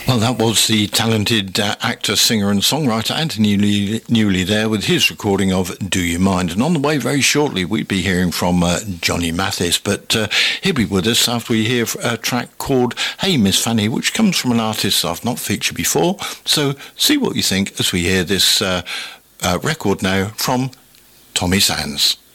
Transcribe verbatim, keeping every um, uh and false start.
Well, that was the talented uh, actor, singer and songwriter Anthony Newley, Newley there with his recording of Do You Mind? And on the way very shortly we'd be hearing from uh, Johnny Mathis, but uh, he'll be with us after we hear a track called Hey Miss Fanny, which comes from an artist I've not featured before. So see what you think as we hear this uh, uh, record now from Tommy Sands.